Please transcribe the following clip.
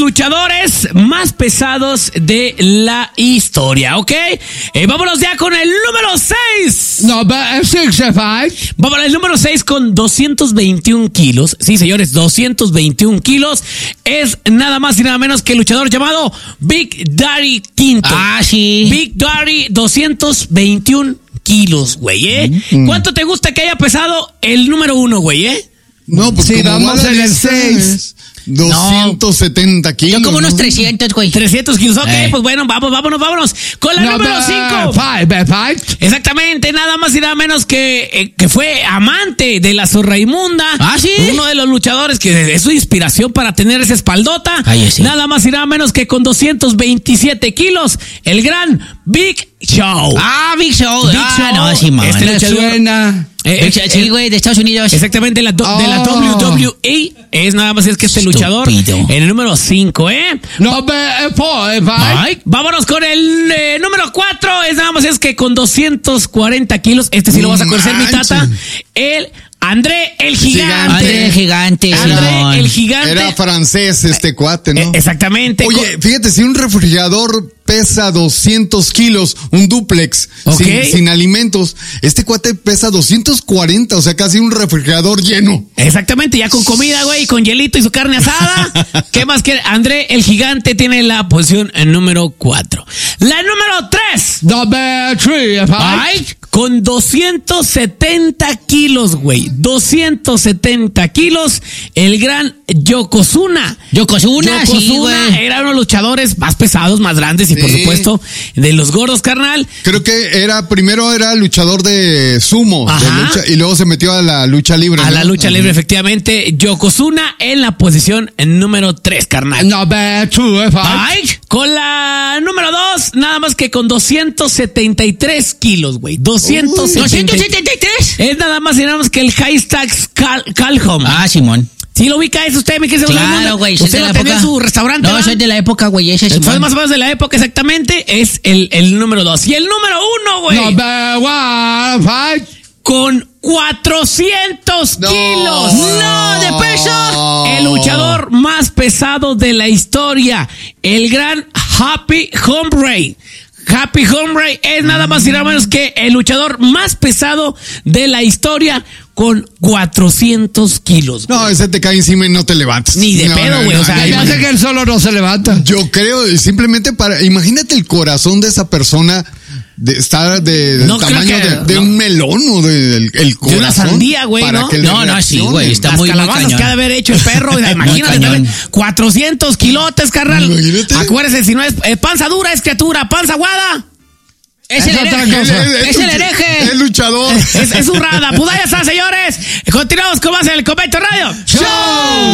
luchadores más pesados de la historia, ¿ok? Vámonos ya con el número 6. Number 6, Vamos al número 6 con 221 kilos. Sí, señores, 221 kilos. Es nada más y nada menos que el luchador llamado Big Daddy Quinto. Ah, sí. Big Daddy, 221 kilos, güey, ¿Cuánto te gusta que haya pesado el número 1, güey, No, pues sí, como vamos en el lista 6. es 270 kilos. Yo como unos ¿no? 300, güey. 300 kilos, ok, pues bueno, vámonos. Con la número 5. 5. Exactamente, nada más y nada menos que fue amante de la Zorra Inmunda. Ah, ¿sí? Uno de los luchadores que es su inspiración para tener esa espaldota. Ay, sí. Nada más y nada menos que con 227 kilos, el gran Big Show. Ah, Big Show. Big Ah, Show. no, sí, man. Este Me luchador. suena. Sí, güey, de Estados Unidos. Exactamente, de la WWE es nada más es que este luchador Estúpido. en el número 5, Number 4, Ay, vámonos con el número 4, es nada más es que con 240 kilos, este sí lo vas a conocer, mi tata, el André el Gigante. André el Gigante. André el Gigante. Era francés este cuate, ¿no? Exactamente. Oye, fíjate, si un refrigerador pesa 200 kilos, un duplex, Ok. sin alimentos, este cuate pesa 240, o sea, casi un refrigerador lleno. Exactamente, ya con comida, güey, con hielito y su carne asada. ¿Qué más quiere? André el Gigante tiene la posición número 4. La número 3. Number 3, Ay, con 270 kilos, güey. 270 kilos, el gran Yokozuna. Yokozuna, sí, güey. Era uno de los luchadores más pesados, más grandes y por Sí. supuesto de los gordos, carnal. Creo que primero era luchador de sumo, de Ajá. lucha, y luego se metió a la lucha libre. A ¿no? la lucha libre, efectivamente. Yokozuna en la posición número 3, carnal. Number 2, Ay, con la número 2, nada más que con 273 kilos, güey. 273. Es nada más y nada más que el Haystack Calhoun. Ah, Simón. ¿Sí lo ubica eso usted, mi querido Claro, Raimundo? güey. soy Usted de lo la tenía en época. su restaurante, No, ¿verdad? soy de la época, güey. Ese Soy Simón. más o menos de la época, exactamente. Es el número 2. Y el número 1, güey. Number 1, Con 400 No. kilos. ¡No! ¡De peso! El luchador más pesado de la historia. El gran Happy Hombre. Happy Hombre es nada más y nada menos que el luchador más pesado de la historia con 400 kilos. No, ese te cae encima y no te levantas. Ni de No, pedo, güey, o sea, Me hace que él solo no se levanta. Yo creo, simplemente imagínate el corazón de esa persona de estar del No creo tamaño que- de un melón o del el corazón. De una sandía, güey, para ¿no? que le No, sí, reaccione. güey, está Las muy calabazas cañón. que ha de haber hecho el perro. Imagínate, cañón. también, 400 kilotes, carnal. Imagínate. Acuérdese, si no es panza dura, es criatura, panza aguada. Es el otra hereje. cosa. Es el hereje. Es luchador. Es zurrada. Pues ahí está, señores. Continuamos con más en el Convento Radio. ¡Show!